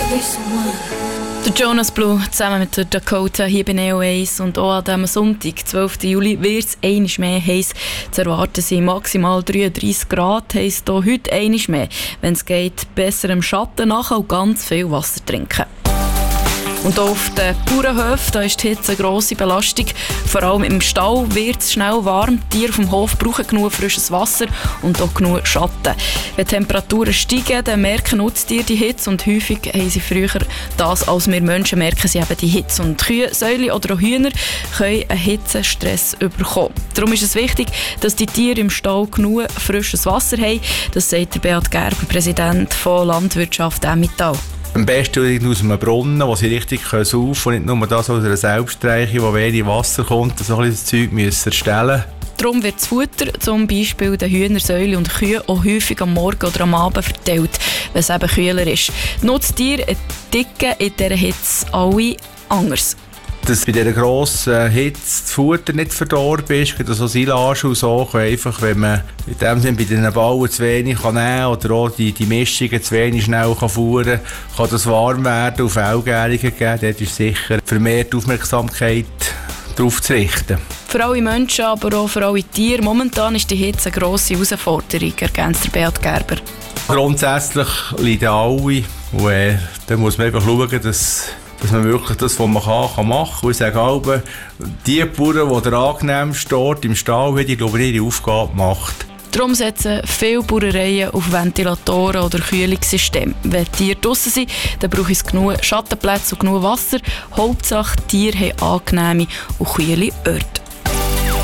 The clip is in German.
Der Jonas Blue zusammen mit der Dakota hier bei Neo 1 und auch an diesem Sonntag, 12. Juli, wird es einmal mehr heiß. Zu erwarten sind maximal 33 Grad, heisst hier heute einmal mehr. Wenn es geht, besser im Schatten nach und ganz viel Wasser trinken. Und auch auf den Bauernhöfen da ist die Hitze eine grosse Belastung. Vor allem im Stall wird es schnell warm. Die Tiere auf dem Hof brauchen genug frisches Wasser und auch genug Schatten. Wenn die Temperaturen steigen, dann merken Nutztiere die Hitze und häufig haben sie früher das, als wir Menschen merken sie eben die Hitze. Und Kühe, Säule oder auch Hühner können einen Hitzestress bekommen. Darum ist es wichtig, dass die Tiere im Stall genug frisches Wasser haben. Das sagt der Beat Gerber, Präsident von Landwirtschaft Emmental. Am besten aus einem Brunnen, wo sie richtig saufen können und nicht nur das aus einer Selbstreiche, wo wenig Wasser kommt, so ein bisschen das Zeug müssen erstellen. Darum wird das Futter, zum Beispiel den Hühner, Säule und Kühe, auch häufig am Morgen oder am Abend verteilt, wenn es eben kühler ist. Die Nutztiere ticken in dieser Hitze alle anders. Dass bei dieser grossen Hitze das Futter nicht verdorben ist, so Silage und so, kann einfach, wenn man in dem Sinne bei den Bauen zu wenig nehmen kann oder auch die Mischungen zu wenig schnell fuhren kann das warm werden und Fehlgärungen geben. Dort ist sicher vermehrt Aufmerksamkeit darauf zu richten. Für alle Menschen, aber auch für alle Tiere. Momentan ist die Hitze eine grosse Herausforderung, ergänzt der Beat Gerber. Grundsätzlich leiden alle und da muss man einfach schauen, dass man wirklich das, was man kann machen kann. Ich sage auch, die Bauern, die der angenehmste Ort im Stall haben, die glaube ich ihre Aufgabe gemacht. Darum setzen viele Bauereien auf Ventilatoren oder Kühlungssysteme. Wenn die Tiere draussen sind, dann braucht es genug Schattenplätze und genug Wasser. Hauptsache, die Tiere haben angenehme und kühle Orte.